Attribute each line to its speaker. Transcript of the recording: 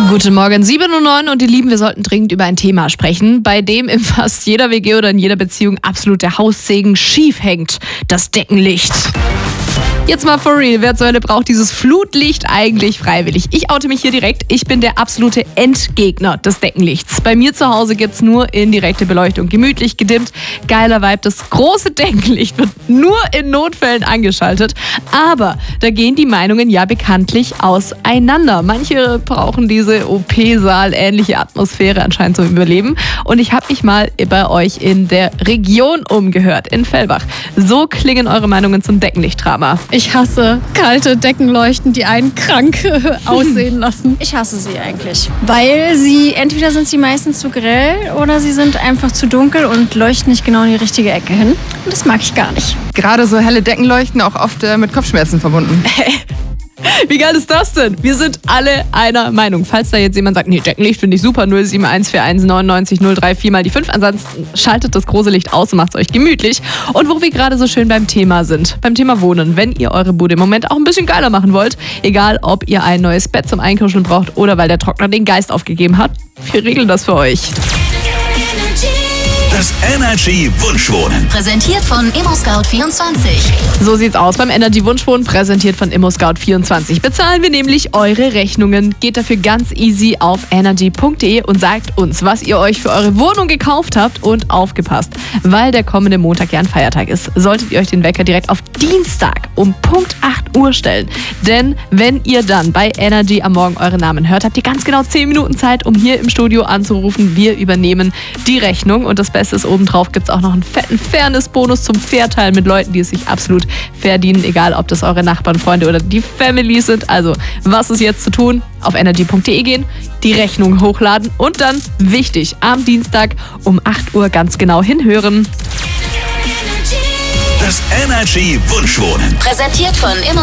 Speaker 1: Guten Morgen, 7:09 Uhr und ihr Lieben, wir sollten dringend über ein Thema sprechen, bei dem in fast jeder WG oder in jeder Beziehung absolut der Haussegen schief hängt. Das Deckenlicht. Jetzt mal for real, wer zur Hölle braucht dieses Flutlicht eigentlich freiwillig? Ich oute mich hier direkt, ich bin der absolute Endgegner des Deckenlichts. Bei mir zu Hause gibt's nur indirekte Beleuchtung, gemütlich gedimmt, geiler Vibe. Das große Deckenlicht wird nur in Notfällen angeschaltet, aber da gehen die Meinungen ja bekanntlich auseinander. Manche brauchen diese OP-Saal-ähnliche Atmosphäre anscheinend zum Überleben und ich habe mich mal bei euch in der Region umgehört, in Fellbach. So klingen eure Meinungen zum Deckenlichtdrama.
Speaker 2: Ich hasse kalte Deckenleuchten, die einen krank aussehen lassen.
Speaker 3: Ich hasse sie eigentlich, weil entweder sind sie meistens zu grell oder sie sind einfach zu dunkel und leuchten nicht genau in die richtige Ecke hin. Und das mag ich gar nicht.
Speaker 4: Gerade so helle Deckenleuchten auch oft mit Kopfschmerzen verbunden.
Speaker 1: Wie geil ist das denn? Wir sind alle einer Meinung. Falls da jetzt jemand sagt, nee, Deckenlicht finde ich super, 07141 99 034 mal die 5. Ansonsten schaltet das große Licht aus und macht es euch gemütlich. Und wo wir gerade so schön beim Thema sind, beim Thema Wohnen, wenn ihr eure Bude im Moment auch ein bisschen geiler machen wollt, egal ob ihr ein neues Bett zum Einkuscheln braucht oder weil der Trockner den Geist aufgegeben hat, wir regeln das für euch.
Speaker 5: Das Energy Wunschwohnen.
Speaker 6: Präsentiert von ImmoScout24.
Speaker 1: So sieht's aus beim Energy Wunschwohnen, präsentiert von ImmoScout24. Bezahlen wir nämlich eure Rechnungen. Geht dafür ganz easy auf energy.de und sagt uns, was ihr euch für eure Wohnung gekauft habt und aufgepasst. Weil der kommende Montag ja ein Feiertag ist, solltet ihr euch den Wecker direkt auf Dienstag um Punkt 8 Uhr stellen. Denn wenn ihr dann bei Energy am Morgen eure Namen hört, habt ihr ganz genau 10 Minuten Zeit, um hier im Studio anzurufen. Wir übernehmen die Rechnung und das Beste ist, obendrauf gibt es auch noch einen fetten Fairness-Bonus zum Fairteil mit Leuten, die es sich absolut verdienen, egal ob das eure Nachbarn, Freunde oder die Family sind. Also, was ist jetzt zu tun? Auf energy.de gehen, die Rechnung hochladen und dann, wichtig, am Dienstag um 8 Uhr ganz genau hinhören.
Speaker 5: Das Energy Wunschwohnen.
Speaker 6: Präsentiert von